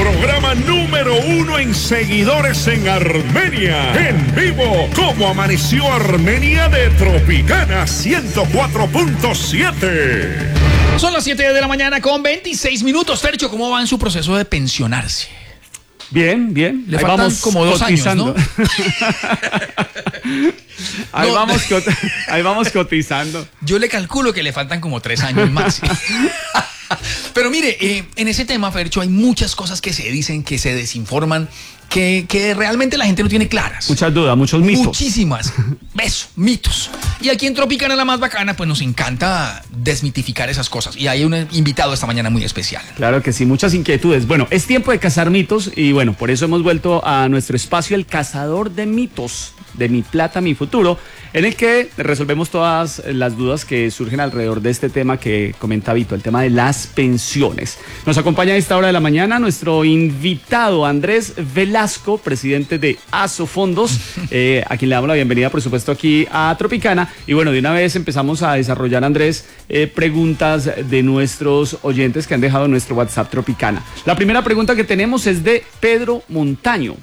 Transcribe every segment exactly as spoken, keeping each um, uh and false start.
programa número uno en seguidores en Armenia. En vivo, como amaneció Armenia de Tropicana ciento cuatro punto siete. Son las siete de la mañana con veintiséis minutos. Fercho, ¿cómo va en su proceso de pensionarse? Bien, bien. Le Ahí faltan vamos como dos cotizando. años, ¿no? Ahí, no, vamos cot ahí vamos cotizando. Yo le calculo que le faltan como tres años más. Pero mire, eh, en ese tema, Fercho, hay muchas cosas que se dicen, que se desinforman, que, que realmente la gente no tiene claras. Muchas dudas, muchos mitos. Muchísimas. Beso, mitos. Y aquí en Tropicana, la más bacana, pues nos encanta desmitificar esas cosas. Y hay un invitado esta mañana muy especial. Claro que sí, muchas inquietudes. Bueno, es tiempo de cazar mitos y bueno, por eso hemos vuelto a nuestro espacio, el cazador de mitos, de Mi Plata, Mi Futuro, en el que resolvemos todas las dudas que surgen alrededor de este tema que comenta Vito, el tema de las pensiones. Nos acompaña a esta hora de la mañana nuestro invitado Andrés Velasco, presidente de Asofondos, eh, a quien le damos la bienvenida, por supuesto, aquí a Tropicana. Y bueno, de una vez empezamos a desarrollar, Andrés, eh, preguntas de nuestros oyentes que han dejado en nuestro WhatsApp Tropicana. La primera pregunta que tenemos es de Pedro Montaño.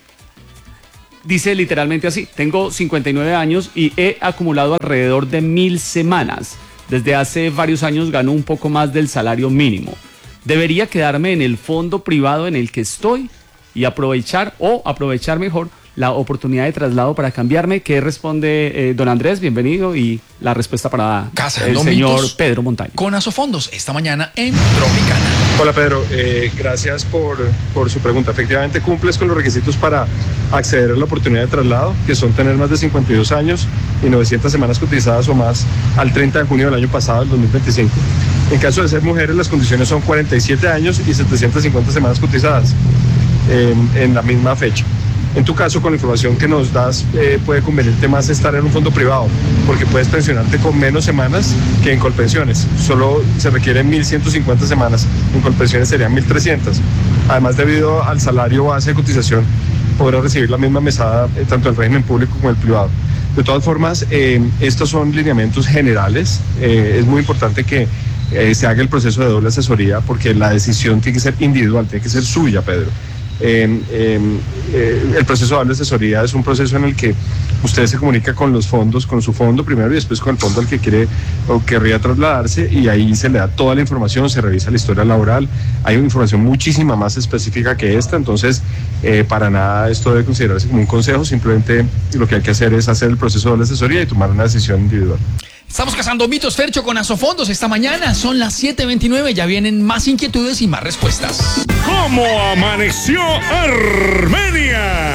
Dice literalmente así: tengo cincuenta y nueve años y he acumulado alrededor de mil semanas. Desde hace varios años gano un poco más del salario mínimo. ¿Debería quedarme en el fondo privado en el que estoy y aprovechar o aprovechar mejor la oportunidad de traslado para cambiarme? ¿Qué responde eh, don Andrés? Bienvenido. Y la respuesta para Cazando el señor mitos Pedro Montaño. Con Asofondos, esta mañana en Tropicana. Hola Pedro, eh, gracias por, por su pregunta. Efectivamente cumples con los requisitos para acceder a la oportunidad de traslado, que son tener más de cincuenta y dos años y novecientas semanas cotizadas o más al treinta de junio del año pasado, del dos mil veinticinco. En caso de ser mujeres, las condiciones son cuarenta y siete años y setecientas cincuenta semanas cotizadas en, en la misma fecha. En tu caso, con la información que nos das, eh, puede convenirte más estar en un fondo privado, porque puedes pensionarte con menos semanas que en Colpensiones. Solo se requieren mil ciento cincuenta semanas, en Colpensiones serían mil trescientas. Además, debido al salario base de cotización, podrás recibir la misma mesada eh, tanto en el régimen público como en el privado. De todas formas, eh, estos son lineamientos generales. Eh, es muy importante que eh, se haga el proceso de doble asesoría, porque la decisión tiene que ser individual, tiene que ser suya, Pedro. Eh, eh, eh, el proceso de doble asesoría es un proceso en el que usted se comunica con los fondos, con su fondo primero y después con el fondo al que quiere o querría trasladarse, y ahí se le da toda la información, se revisa la historia laboral. Hay una información muchísima más específica que esta, entonces eh, para nada esto debe considerarse como un consejo, simplemente lo que hay que hacer es hacer el proceso de doble asesoría y tomar una decisión individual. Estamos cazando mitos, Fercho, con Asofondos esta mañana. Son las siete veintinueve, ya vienen más inquietudes y más respuestas. ¿Cómo amaneció Armenia?